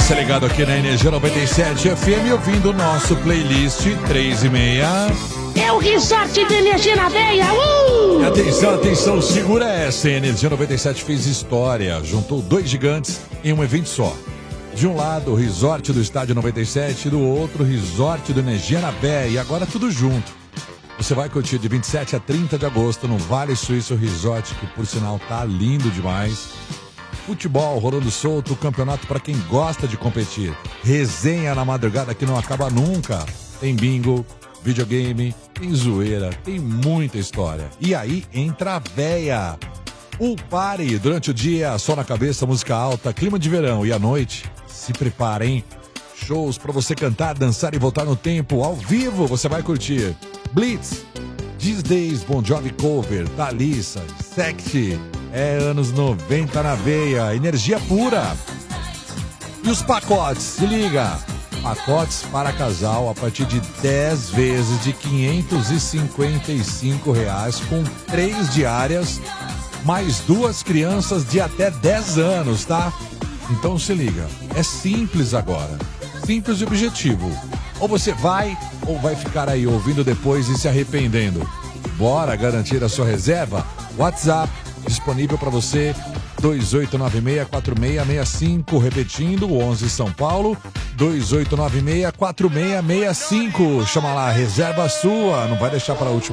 Você ligado aqui na Energia 97 FM, ouvindo o nosso playlist 3 e meia. É o resort de energia na veia. Atenção, atenção, segura essa. A Energia 97 fez história. Juntou dois gigantes em um evento só. De um lado, o resort do Estádio 97, do outro, o resort do Energia na Veia. E agora tudo junto. Você vai curtir de 27 a 30 de agosto no Vale Suíço Resort, que por sinal tá lindo demais. Futebol rolando solto, campeonato para quem gosta de competir. Resenha na madrugada que não acaba nunca. Tem bingo, videogame, tem zoeira, tem muita história. E aí entra a véia. O party durante o dia, sol na cabeça, música alta, clima de verão. E à noite, se preparem. Shows para você cantar, dançar e voltar no tempo. Ao vivo você vai curtir Blitz, These Days, Bon Jovi Cover, Thalissa, Sexy. É anos 90 na veia, energia pura. E os pacotes, se liga. Pacotes para casal a partir de 10 vezes de R$555, com 3 diárias, mais 2 crianças de até 10 anos, tá? Então se liga, é simples agora. Simples e objetivo. Ou você vai, ou vai ficar aí ouvindo depois e se arrependendo. Bora garantir a sua reserva? WhatsApp disponível para você, 2896-4665, repetindo, 11 São Paulo, 2896-4665. Chama lá, reserva sua, não vai deixar para a última.